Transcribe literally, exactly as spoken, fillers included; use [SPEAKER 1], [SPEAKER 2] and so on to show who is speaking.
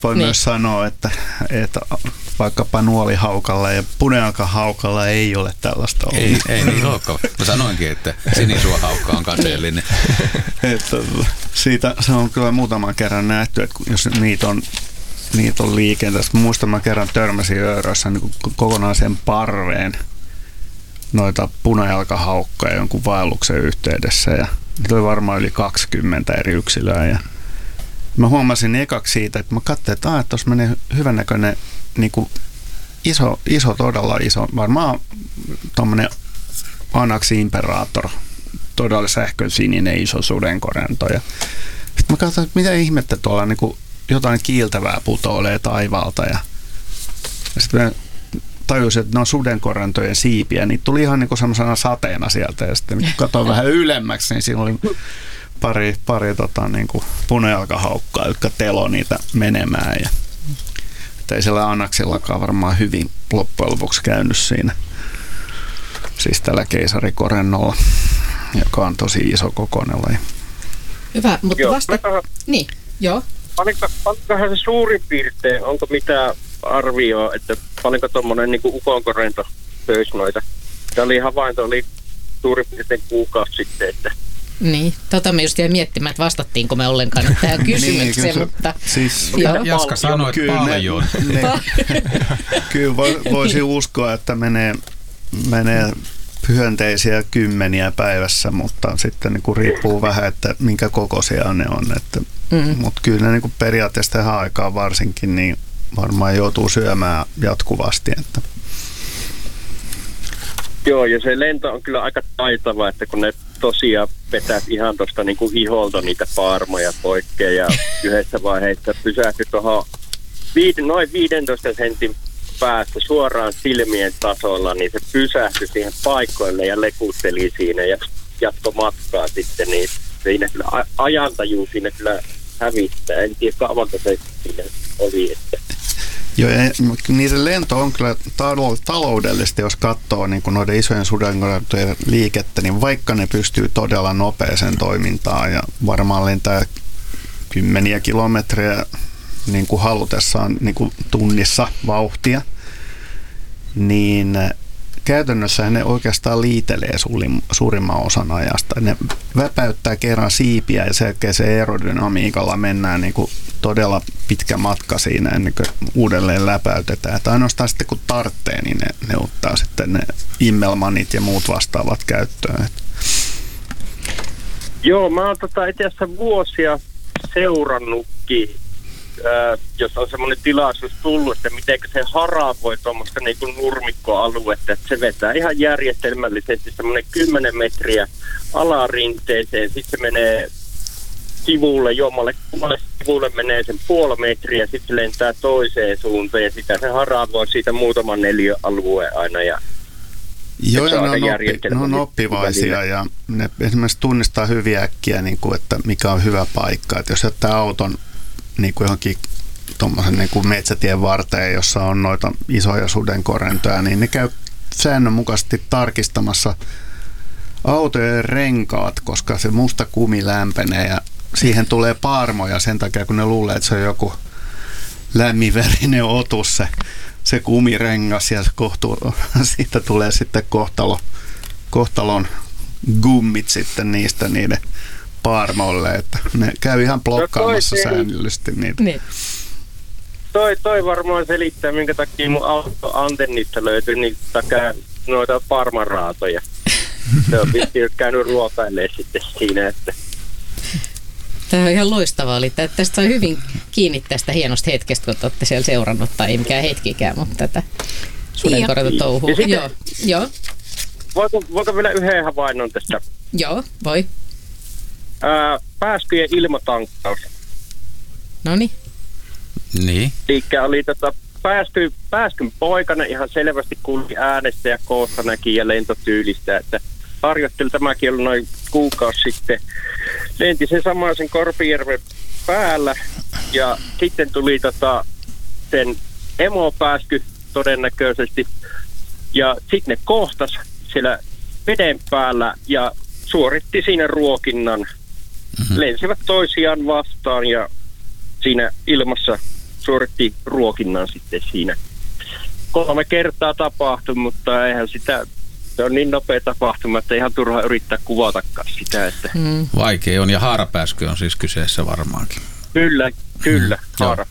[SPEAKER 1] voi
[SPEAKER 2] niin.
[SPEAKER 1] myös sanoa, että, että vaikkapa nuolihaukalla ja punajalkahaukalla ei ole tällaista ollut.
[SPEAKER 3] Ei, ei niin olekaan. Mä sanoinkin, että sinisuohaukka on kateellinen.
[SPEAKER 1] Että siitä se on kyllä muutaman kerran nähty, että jos niitä on, niitä on liikenteessä. Muistan, mä kerran törmäsin Öörössä niin kokonaisen parveen noita punajalkahaukkoja jonkun vaelluksen yhteydessä. Ja niitä oli varmaan yli kaksikymmentä eri yksilöä. Ja mä huomasin ekaksi siitä, että mä katsoin, että, että tuossa menee hyvännäköinen niin kuin iso, iso, todella iso, varmaan tommonen Anaxi imperator, todella sähkösininen iso sudenkorento. Ja sitten mä katsoin, että mitä ihmettä tuolla niin kuin jotain kiiltävää putoilee taivaalta. Ja, ja sitten mä tajusin, että ne on sudenkorentojen siipiä. Niitä tuli ihan niin kuin semmoisena sateena sieltä. Ja sitten kun katsoin vähän ylemmäksi, niin siinä oli pari, pari tota, niin kuin punajalkahaukkaa, jotka telo niitä menemään. Ja että ei siellä Anaxillakaan varmaan hyvin loppujen lopuksi käynyt siinä. Siis tällä keisarikorennolla, joka on tosi iso kokoinen laji.
[SPEAKER 2] Hyvä, mutta
[SPEAKER 4] joo,
[SPEAKER 2] vasta...
[SPEAKER 4] Vähän,
[SPEAKER 2] niin, joo.
[SPEAKER 4] Paljonko, paljonkohan se suurin piirtein, onko mitään arvioa, että paljonko tuommoinen niin kuin ukonkorento söisi noita? Tämä oli havainto, oli suurin piirtein kuukausi sitten, että
[SPEAKER 2] niin, tota me just jäin miettimään, että vastattiinko me ollenkaan tähän kysymykseen,
[SPEAKER 1] niin,
[SPEAKER 2] mutta...
[SPEAKER 1] Siis,
[SPEAKER 3] Jaska sanoi, että
[SPEAKER 1] kyllä
[SPEAKER 3] paljon.
[SPEAKER 1] Ne, ne, kyllä voisi uskoa, että menee, menee hyönteisiä kymmeniä päivässä, mutta sitten niin kuin riippuu vähän, että minkä kokoisia ne on. Että, mm. Mutta kyllä ne niin kuin periaatteessa tähän aikaan varsinkin niin varmaan joutuu syömään jatkuvasti. Että.
[SPEAKER 4] Joo, ja se lento on kyllä aika taitava, että kun ne tosiaan vetää ihan tuosta niin kuin iholta niitä paarmoja poikkeen ja yhdessä vaiheessa pysähtyi tuohon viide, noin viidentoista sentin päästä suoraan silmien tasolla, niin se pysähtyi siihen paikoille ja lekutteli siinä ja jatkoi matkaa sitten, niin siinä kyllä ajantajuu siinä kyllä hävittää. En tiedä kauanko se siinä oli, että
[SPEAKER 1] joo, niin se lento on kyllä taloudellisesti, jos katsoo niin kuin noiden isojen sudenkorentojen liikettä, niin vaikka ne pystyy todella nopeeseen toimintaan ja varmaan lentää kymmeniä kilometrejä niin kuin halutessaan niin kuin tunnissa vauhtia, niin käytännössä ne oikeastaan liitelee suurimman osan ajasta. Ne väpäyttää kerran siipiä ja sen jälkeen se aerodynamiikalla mennään niin kuin todella pitkä matka siinä ennen kuin uudelleen läpäytetään. Että ainoastaan sitten kun tarvitsee, niin ne, ne ottaa sitten ne immelmanit ja muut vastaavat käyttöön.
[SPEAKER 4] Joo, mä oon tota itse asiassa vuosia seurannutkin, ää, jos on semmoinen tilaisuus tullut, että miten se haravoi tuommoista niin kuin nurmikkoaluetta, että se vetää ihan järjestelmällisesti semmoinen kymmenen metriä alarinteeseen, sitten se menee sivulle, jommalle kummalle sivulle menee sen puoli metriä, sitten se lentää toiseen suuntaan ja sitä se haravoi siitä muutaman neliöalueen aina ja
[SPEAKER 1] joo, ja ne on, oppi, ne on oppivaisia välillä. Ja ne esimerkiksi tunnistaa hyvin äkkiä, niin kuin, että mikä on hyvä paikka. Että jos jättää auton niin kuin johonkin tuommoisen niin kuin metsätien varteen, jossa on noita isoja sudenkorentoja, niin ne käy säännönmukaisesti tarkistamassa autojen renkaat, koska se musta kumi lämpenee ja siihen tulee paarmoja sen takia, kun ne luulee, että se on joku lämminverinen otus se, se kumirengas ja kohtu, siitä tulee sitten kohtalo, kohtalon gummit sitten niistä niiden paarmoille, että ne käy ihan blokkaamassa no säännöllisesti niitä. Niin.
[SPEAKER 4] Toi, toi varmaan selittää, minkä takia mun auto antennista löytyi niitä noita parmaraatoja. Se on vissiin käynyt ruokailemaan sitten siinä, että
[SPEAKER 2] tämä on ihan loistavaa. Eli tästä sai hyvin kiinni tästä hienosta hetkestä, kun olette siellä seurannut, tai ei mikään hetkikään, mutta tätä sudenkorento-touhua. Joo, joo.
[SPEAKER 4] Voiko, voiko vielä yhden havainnon tästä?
[SPEAKER 2] Joo, voi.
[SPEAKER 4] Ää, pääskyjen ilmatankkaus.
[SPEAKER 2] Noniin.
[SPEAKER 3] Niin.
[SPEAKER 4] Eli oli tota, pääsky, pääskyn poikana ihan selvästi kuuli äänestä ja koosta näki ja lentotyylistä, että harjoittelu tämäkin ollut noin kuukausi sitten. Lenti sen samaisen Korpijärven päällä ja sitten tuli tota, sen emopääsky todennäköisesti ja sitten ne kohtas siellä veden päällä ja suoritti siinä ruokinnan. Mm-hmm. Lensivät toisiaan vastaan ja siinä ilmassa suoritti ruokinnan sitten siinä. Kolme kertaa tapahtui, mutta eihän sitä, se on niin nopea tapahtuma, että ihan turha yrittää kuvatakaan sitä. Että
[SPEAKER 2] Mm.
[SPEAKER 3] Vaikea on, ja haarapääskö on siis kyseessä varmaankin.
[SPEAKER 4] Kyllä, kyllä,
[SPEAKER 3] Mm.
[SPEAKER 4] haara.